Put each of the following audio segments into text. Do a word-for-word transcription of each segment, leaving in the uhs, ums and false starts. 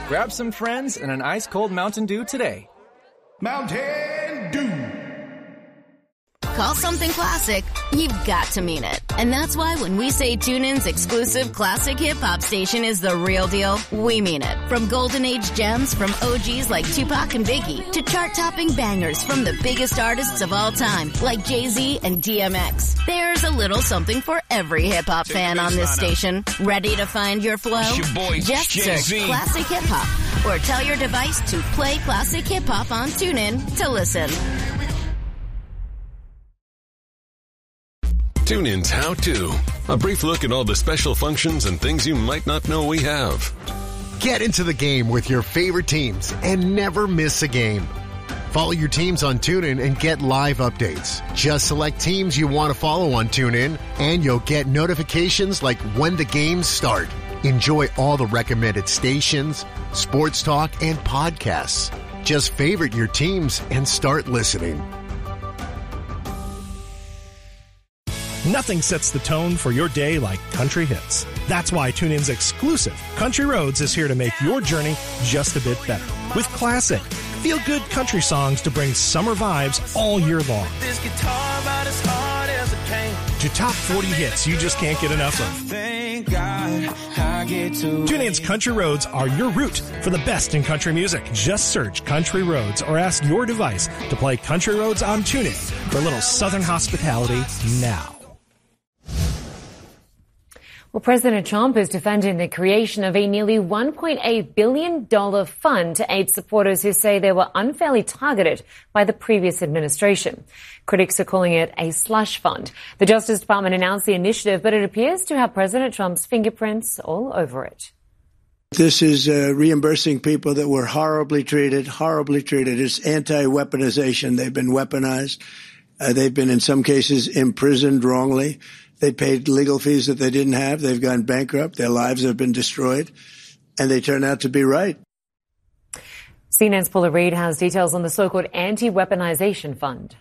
Grab some friends and an ice-cold Mountain Dew today. Mountain Dew. Call something classic, you've got to mean it. And that's why when we say TuneIn's exclusive classic hip-hop station is the real deal, we mean it. From golden age gems from O Gs like Tupac and Biggie to chart-topping bangers from the biggest artists of all time like Jay-Z and D M X. There's a little something for every hip-hop fan on this station. Ready to find your flow? Your boy, Just Jay-Z. search Classic Hip-Hop or tell your device to play Classic Hip-Hop on TuneIn to listen. TuneIn's How To. A brief look at all the special functions and things you might not know we have. Get into the game with your favorite teams and never miss a game. Follow your teams on TuneIn and get live updates. Just select teams you want to follow on TuneIn and you'll get notifications like when the games start. Enjoy all the recommended stations, sports talk, and podcasts. Just favorite your teams and start listening. Nothing sets the tone for your day like country hits. That's why TuneIn's exclusive Country Roads is here to make your journey just a bit better. With classic, feel-good country songs to bring summer vibes all year long. This guitar about as hard as it came. To top forty hits you just can't get enough of. Thank God I get to TuneIn's Country Roads are your route for the best in country music. Just search Country Roads or ask your device to play Country Roads on TuneIn for a little Southern hospitality now. Well, President Trump is defending the creation of a nearly one point eight billion dollars fund to aid supporters who say they were unfairly targeted by the previous administration. Critics are calling it a slush fund. The Justice Department announced the initiative, but it appears to have President Trump's fingerprints all over it. This is uh, reimbursing people that were horribly treated, horribly treated. It's anti-weaponization. They've been weaponized. Uh, they've been, in some cases, imprisoned wrongly. They paid legal fees that they didn't have. They've gone bankrupt. Their lives have been destroyed. And they turn out to be right. C N N's Paula Reed has details on the so-called anti-weaponization fund.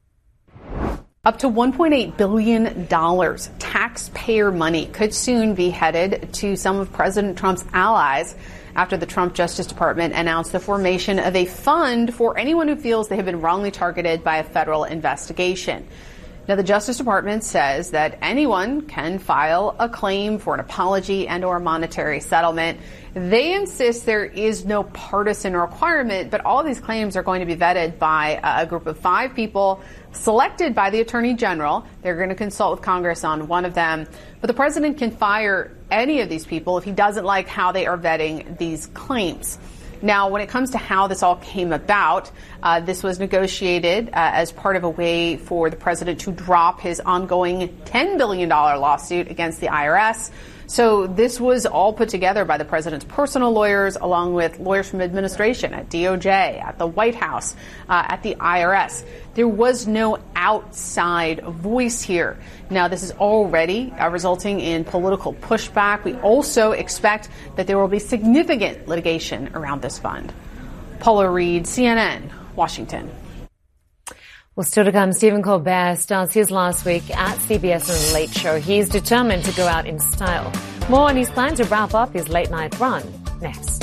Up to one point eight billion dollars taxpayer money could soon be headed to some of President Trump's allies after the Trump Justice Department announced the formation of a fund for anyone who feels they have been wrongly targeted by a federal investigation. Now, the Justice Department says that anyone can file a claim for an apology and or monetary settlement. They insist there is no partisan requirement, but all these claims are going to be vetted by a group of five people selected by the Attorney General. They're going to consult with Congress on one of them. But the president can fire any of these people if he doesn't like how they are vetting these claims. Now, when it comes to how this all came about, uh, this was negotiated uh, as part of a way for the president to drop his ongoing ten billion dollars lawsuit against the I R S. So this was all put together by the president's personal lawyers, along with lawyers from administration at D O J, at the White House, uh, at the I R S. There was no outside voice here. Now, this is already uh, resulting in political pushback. We also expect that there will be significant litigation around this fund. Paula Reed, C N N, Washington. Well, still to come, Stephen Colbert starts his last week at C B S on The Late Show. He's determined to go out in style. More on his plan to wrap up his late-night run next.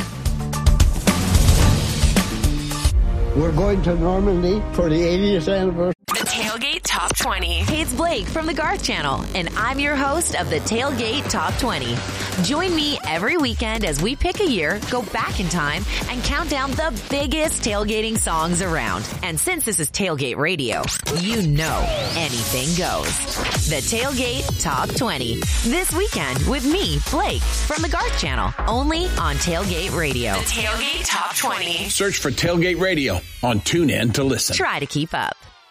We're going to Normandy for the eightieth anniversary. The Tailgate Top twenty. Hey, it's Blake from the Garth Channel, and I'm your host of the Tailgate Top twenty. Join me every weekend as we pick a year, go back in time, and count down the biggest tailgating songs around. And since this is Tailgate Radio, you know anything goes. The Tailgate Top twenty. This weekend with me, Blake, from the Garth Channel, only on Tailgate Radio. The Tailgate Top twenty. Search for Tailgate Radio on TuneIn to listen. Try to keep up.